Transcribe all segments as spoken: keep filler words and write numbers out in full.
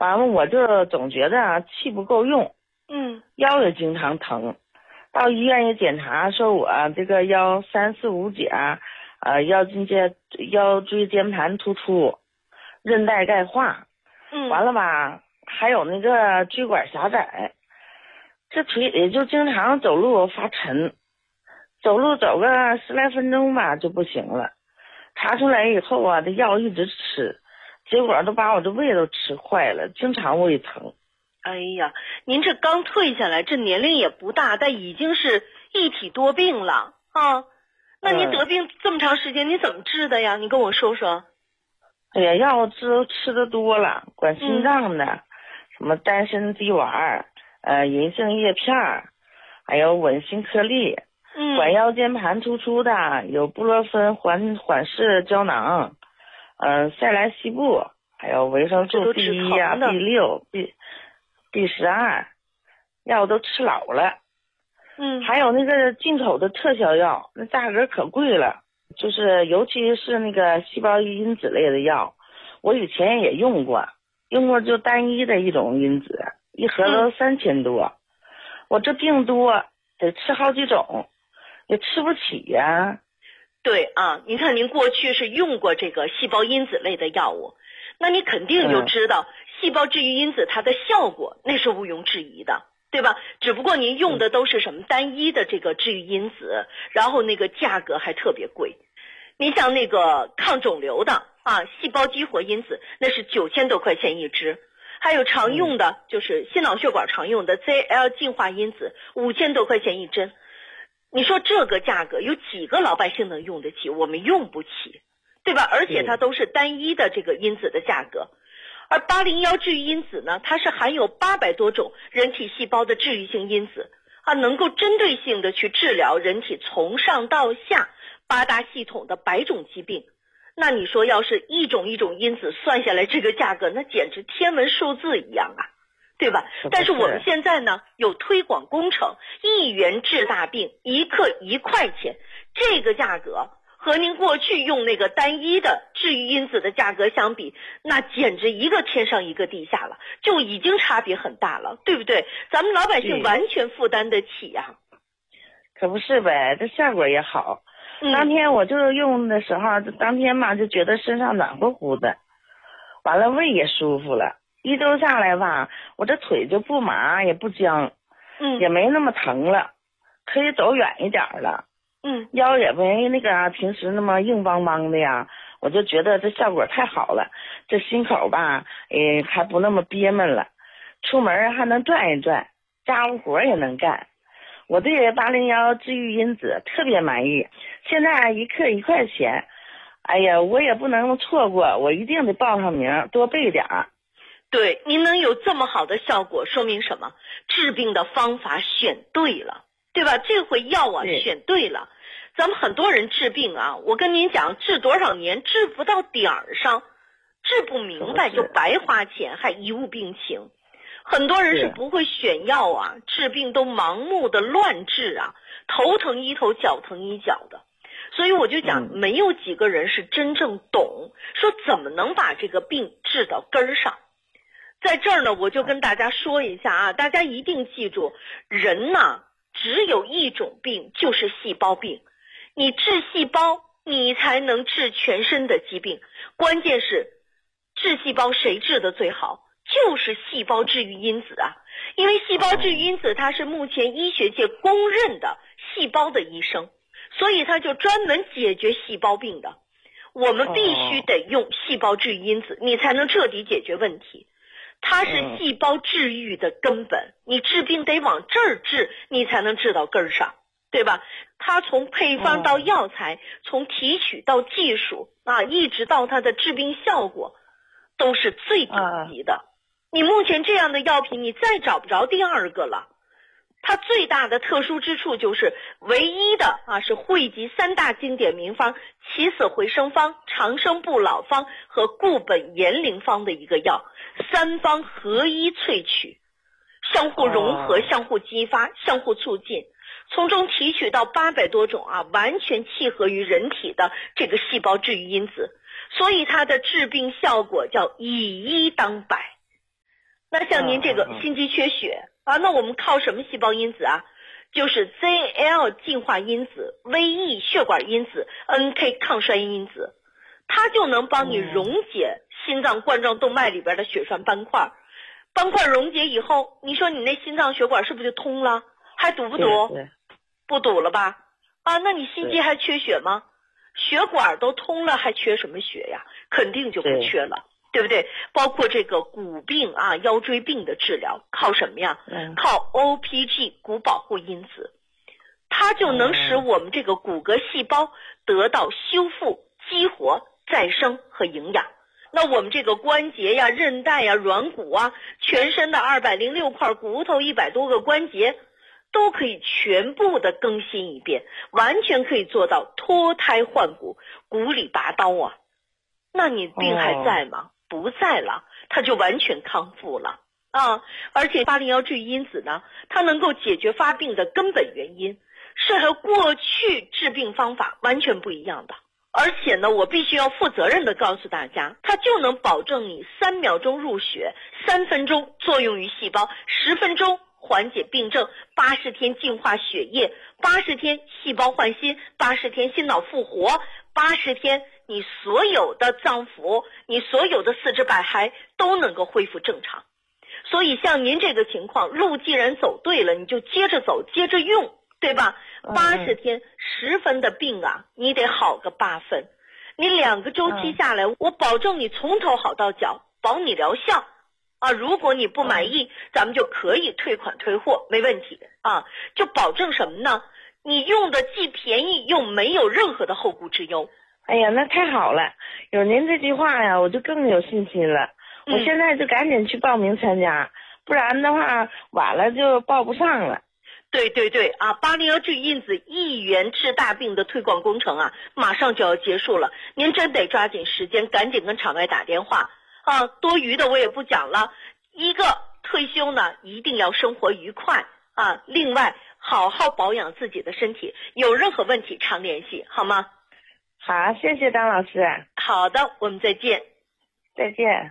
完了我就总觉得啊气不够用， 嗯， 腰也经常疼，到医院一检查说我这个腰三四五甲，呃腰椎间腰椎间盘突出，韧带钙化， 嗯， 完了吧还有那个椎管狭窄，这腿也就经常走路发沉，走路走个十来分钟吧就不行了。查出来以后啊，这药一直吃，结果都把我这胃都吃坏了，经常胃疼。 哎呀，您这刚退下来，这年龄也不大，但已经是一体多病了啊。那您得病这么长时间，你怎么治的呀？你跟我说说。 哎呀，药治都吃的多了，管心脏的，嗯、什么丹参滴丸，呃，银杏叶片，还有稳心颗粒。 嗯， 管腰间盘突出的有布洛芬缓缓释胶囊，嗯、呃，塞来西布，还有维生素 B 一啊、B 六、B B 十二，药都吃老了。 嗯， 还有那个进口的特效药，那价格可贵了，就是尤其是那个细胞因子类的药，我以前也用过，用过就单一的一种因子，一盒都三千多，嗯、我这病多得吃好几种。也吃不起呀、啊。 对啊，您看您过去是用过这个细胞因子类的药物，那你肯定就知道细胞治愈因子它的效果那是毋庸置疑的，对吧？只不过您用的都是什么单一的这个治愈因子，然后那个价格还特别贵。你像那个抗肿瘤的啊，细胞激活因子那是九千多块钱一支，还有常用的就是心脑血管常用的 Z L 进化因子五千多块钱一针。你说这个价格有几个老百姓能用得起？我们用不起，对吧？而且它都是单一的这个因子的价格。而八零幺治愈因子呢，它是含有八百多种人体细胞的治愈性因子，啊，能够针对性的去治疗人体从上到下八大系统的百种疾病。那你说要是一种一种因子算下来，这个价格那简直天文数字一样啊，对吧？但是我们现在呢有推广工程，一元治大病，一克一块钱，这个价格和您过去用那个单一的治愈因子的价格相比，那简直一个天上一个地下了，就已经差别很大了，对不对？咱们老百姓完全负担得起呀、啊。 可不是呗，这效果也好。 嗯、 当天我就用的时候，当天嘛就觉得身上暖乎乎的，完了胃也舒服了。一周下来吧，我这腿就不麻也不僵， 嗯， 也没那么疼了，可以走远一点了， 嗯， 腰也没那个平时那么硬邦邦的呀，我就觉得这效果太好了，这心口吧，诶还不那么憋闷了，出门还能转一转，家务活也能干。我对八零幺治愈因子特别满意，现在一克一块钱，哎呀，我也不能错过，我一定得报上名，多备点儿。 对，您能有这么好的效果，说明什么？治病的方法选对了，对吧？这回药啊选对了。咱们很多人治病啊，我跟您讲，治多少年治不到点儿上，治不明白就白花钱，还贻误病情。很多人是不会选药啊，治病都盲目的乱治啊，头疼一头脚疼一脚的。所以我就讲，没有几个人是真正懂，说怎么能把这个病治到根儿上。在这儿呢，我就跟大家说一下啊，大家一定记住，人呢只有一种病，就是细胞病。你治细胞，你才能治全身的疾病。关键是治细胞谁治的最好？就是细胞治愈因子啊，因为细胞治愈因子它是目前医学界公认的细胞的医生，所以它就专门解决细胞病的。我们必须得用细胞治愈因子，你才能彻底解决问题。它是细胞治愈的根本，你治病得往这儿治，你才能治到根儿上，对吧？它从配方到药材，从提取到技术啊，一直到它的治病效果，都是最顶级的。你目前这样的药品，你再找不着第二个了。它最大的特殊之处就是唯一的啊，是汇集三大经典名方起死回生方、长生不老方和固本延龄方的一个药，三方合一萃取，相互融合、相互激发、相互促进，从中提取到八百多种啊，完全契合于人体的这个细胞治愈因子，所以它的治病效果叫以一当百。 那像您这个心肌缺血啊，那我们靠什么细胞因子啊？就是 Z L 进化因子、V E 血管因子、N K 抗衰因子，它就能帮你溶解心脏冠状动脉里边的血栓斑块。斑块溶解以后，你说你那心脏血管是不是就通了？还堵不堵？不堵了吧？啊，那你心肌还缺血吗？血管都通了，还缺什么血呀？肯定就不缺了， 对, 对不对？包括这个骨病啊、腰椎病的治疗，靠什么呀？嗯、靠 O P G 骨保护因子，它就能使我们这个骨骼细胞得到修复、激活、再生和营养。那我们这个关节呀、韧带呀、软骨啊，全身的二百零六块骨头、一百多个关节，都可以全部的更新一遍，完全可以做到脱胎换骨、骨里拔刀啊！那你病还在吗？哦、不在了，它就完全康复了啊！而且八零幺治愈因子呢，它能够解决发病的根本原因，是和过去治病方法完全不一样的。而且呢，我必须要负责任的告诉大家，它就能保证你三秒钟入血，三分钟作用于细胞，十分钟缓解病症，八十天净化血液，八十天细胞换新，八十天心脑复活，八十天你所有的脏腑，你所有的四肢百骸都能够恢复正常。所以像您这个情况，路既然走对了，你就接着走，接着用，对吧？八十天十分的病啊，你得好个八分。你两个周期下来，我保证你从头好到脚，保你疗效啊！如果你不满意，咱们就可以退款退货，没问题啊！就保证什么呢？你用的既便宜又没有任何的后顾之忧。 哎呀，那太好了！有您这句话呀，我就更有信心了。我现在就赶紧去报名参加，嗯、不然的话晚了就报不上了。 对对对啊，八零幺治愈因子一元治大病的推广工程啊，马上就要结束了，您真得抓紧时间，赶紧跟场外打电话啊！多余的我也不讲了。一个退休呢，一定要生活愉快啊！另外，好好保养自己的身体，有任何问题常联系，好吗？ 好，谢谢张老师。 好的，我们再见。 再见。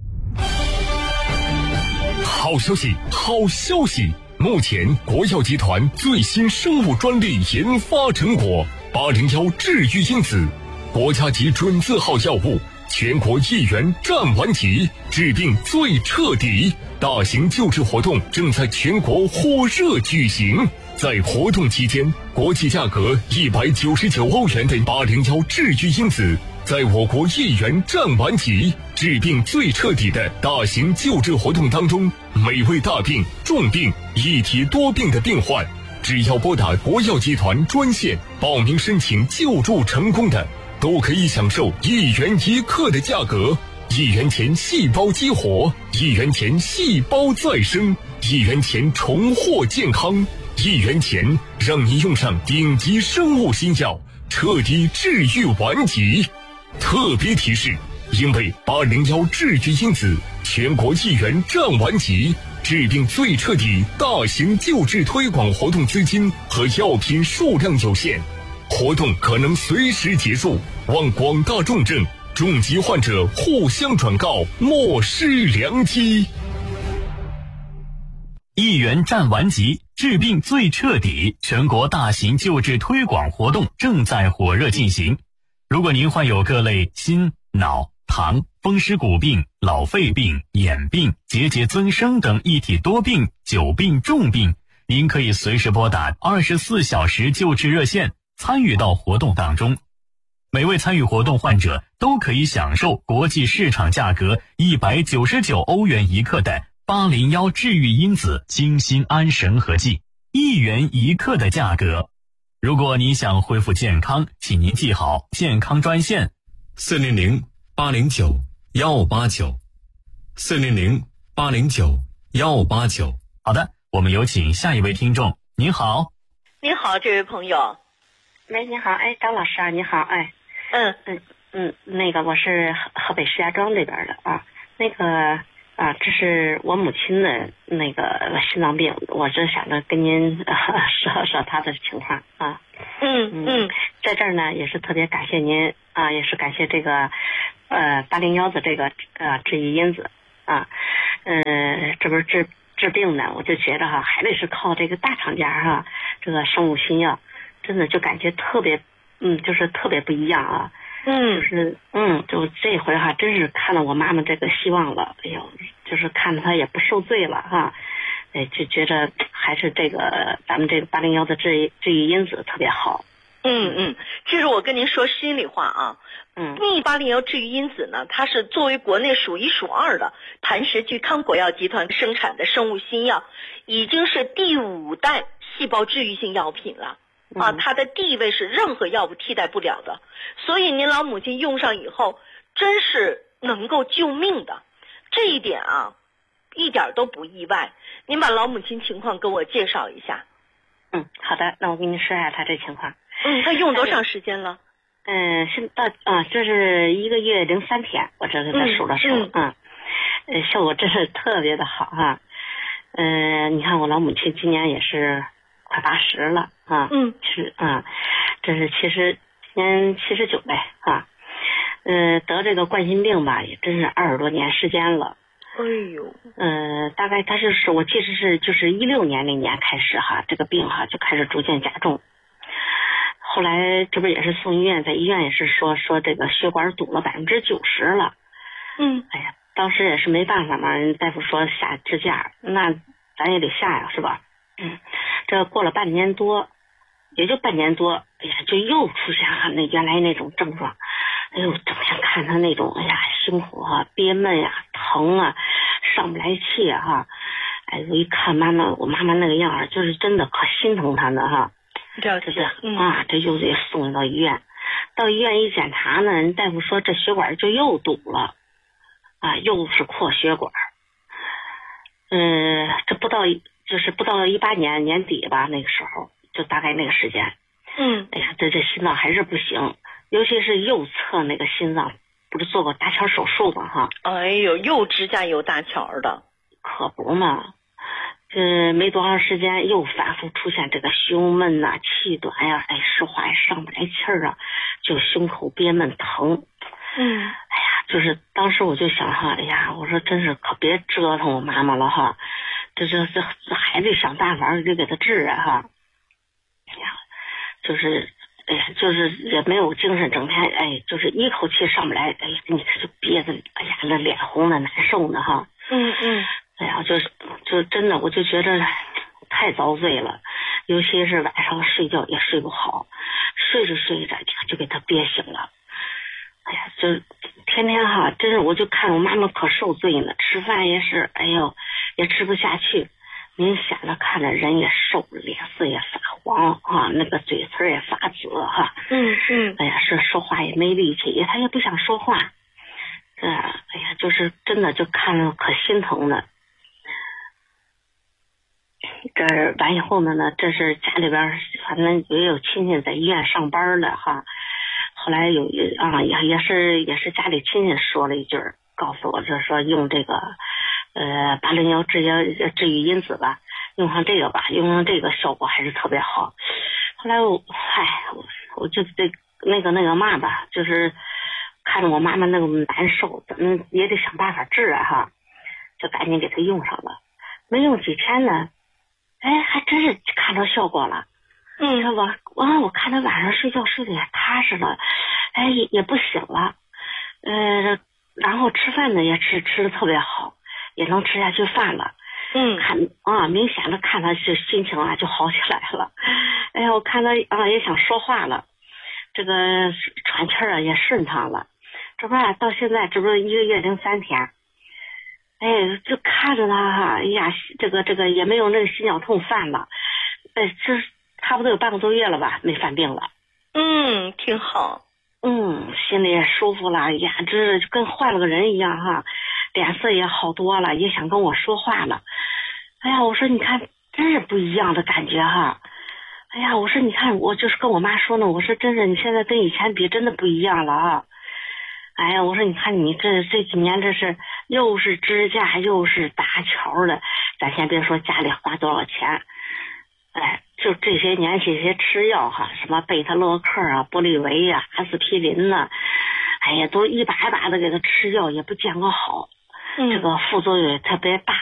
好消息，好消息！目前，国药集团最新生物专利研发成果八零幺治愈因子，国家级准字号药物，全国一元占完级，治病最彻底。大型救治活动正在全国火热举行。在活动期间，国际价格一百九十九欧元的八零幺治愈因子，在我国一元占完级，治病最彻底的大型救治活动当中，每位大病、重病、一体多病的病患，只要拨打国药集团专线报名申请救助成功的，都可以享受一元一克的价格，一元钱细胞激活，一元钱细胞再生，一元钱重获健康，一元钱让你用上顶级生物新药，彻底治愈顽疾。特别提示，因为八零幺治愈因子全国一元占完级，治病最彻底大型救治推广活动资金和药品数量有限，活动可能随时结束，望广大重症、重疾患者互相转告，莫失良机。 一元占完级，治病最彻底，全国大型救治推广活动正在火热进行。如果您患有各类心、脑、糖、风湿骨病、老肺病、眼病、结节增生等一体多病、久病重病，您可以随时拨打二十四小时救治热线，参与到活动当中。每位参与活动患者都可以享受国际市场价格一百九十九欧元一克的八零幺治愈因子精心安神合剂，一元一克的价格。如果你想恢复健康，请您记好健康专线四零零八零九幺八九，四零零八零九幺八九。 好的，我们有请下一位听众。您好。 您好，这位朋友。 喂，你好，哎，张老师啊，你好，哎， 嗯嗯嗯，那个我是河河北石家庄这边的啊，那个啊，这是我母亲的那个心脏病，我是想着跟您呃说说她的情况啊。 嗯嗯， 在这儿呢也是特别感谢您啊，也是感谢这个呃八零幺的这个呃治愈因子啊，呃，这不是治治病呢，我就觉得哈，还得是靠这个大厂家哈，这个生物新药，真的就感觉特别，嗯，就是特别不一样啊。 嗯， 就是嗯，就这回哈，真是看到我妈妈这个希望了，哎呦，就是看到她也不受罪了哈，哎，就觉得还是这个咱们这个八零幺的治治愈因子特别好。 嗯嗯，其实我跟您说心里话啊， 嗯， 逆八零幺治愈因子呢，它是作为国内数一数二的磐石聚康国药集团生产的生物新药，已经是第五代细胞治愈性药品了。啊，它的地位是任何药物替代不了的，所以您老母亲用上以后，真是能够救命的，这一点啊，一点都不意外。您把老母亲情况给我介绍一下。 嗯，好的，那我给您说一下她这情况。 嗯，她用多长时间了？ 嗯，现到啊，这是一个月零三天，我这给她数了数，嗯，嗯呃，效果真是特别的好哈。嗯、呃，你看我老母亲今年也是快八十了啊， 嗯， 是啊，这是其实今年七十九呗啊，呃，得这个冠心病吧，也真是二十多年时间了。 哎呦， 嗯、呃，大概他是是我记得是就是一六年那年开始哈，这个病哈就开始逐渐加重。后来这不也是送医院，在医院也是说说这个血管堵了百分之九十了。 嗯， 哎呀，当时也是没办法嘛，人大夫说下支架，那咱也得下呀，是吧？嗯，这过了半年多，也就半年多，哎呀，就又出现哈那原来那种症状，哎呦，整天看他那种，哎呀，辛苦哈、啊，憋闷呀、啊，疼啊，上不来气啊哈，哎，我一看妈妈，我妈妈那个样儿，就是真的可心疼她呢哈。 了解， 嗯啊，这又得送到医院，到医院一检查呢，人大夫说这血管就又堵了，啊，又是扩血管。嗯，这不到就是不到一八年年底吧，那个时候就大概那个时间。 嗯， 哎呀，这这心脏还是不行，尤其是右侧那个心脏，不是做过搭桥手术吗？哈。 哎呦，又支架又搭桥的， 可不嘛。这没多长时间，又反复出现这个胸闷呐、啊、气短呀、啊，哎，说话也上不来气儿啊，就胸口憋闷疼。 嗯， 哎呀，就是当时我就想哈，哎呀，我说真是可别折腾我妈妈了哈，这这这这还得想办法得给她治啊哈。哎呀，就是哎呀，就是也没有精神，整天哎，就是一口气上不来，哎呀，你这就憋得哎呀，那脸红的难受呢哈。 嗯嗯。 哎呀，就是就真的，我就觉得太遭罪了，尤其是晚上睡觉也睡不好，睡着睡着就给他憋醒了。哎呀，就天天哈，真是我就看我妈妈可受罪呢，吃饭也是，哎呦，也吃不下去，明显的看着人也瘦，脸色也发黄啊，那个嘴唇也发紫哈。 嗯嗯。 哎呀，是说话也没力气，也他也不想说话。这哎呀，就是真的就看着可心疼的。这完以后呢呢，这是家里边反正也有亲戚在医院上班了哈。后来有啊也也是也是家里亲戚说了一句，告诉我就是说用这个呃八零幺治疗治愈因子吧，用上这个吧，用上这个效果还是特别好。后来我嗨，我我就这那个那个嘛吧，就是看着我妈妈那个难受，咱们也得想办法治啊哈，就赶紧给她用上了。没用几天呢。哎，还真是看到效果了。嗯，知道吧？啊，我看他晚上睡觉睡得也踏实了，哎，也也不醒了。呃，然后吃饭呢也吃吃的特别好，也能吃下去饭了。 嗯， 看啊，明显的看他是心情啊就好起来了。哎呀，我看他啊也想说话了，这个喘气儿啊也顺畅了。这不到现在这不是一个月零三天。哎，就看着他哈，哎呀，这个这个也没有那个心绞痛犯了，哎，这差不多有半个多月了吧，没犯病了。 嗯，挺好。 嗯，心里也舒服了，哎呀，这跟换了个人一样哈，脸色也好多了，也想跟我说话了。哎呀，我说你看，真是不一样的感觉哈。哎呀，我说你看，我就是跟我妈说呢，我说真是你现在跟以前比，真的不一样了啊。哎呀，我说你看你这这几年这是又是支架又是搭桥的，咱先别说家里花多少钱，哎，就这些年这些吃药哈，什么贝塔洛克啊、玻利维呀、阿司匹林呐、啊，哎呀，都一把一把的给他吃药，也不见个好。 这个副作用也特别大。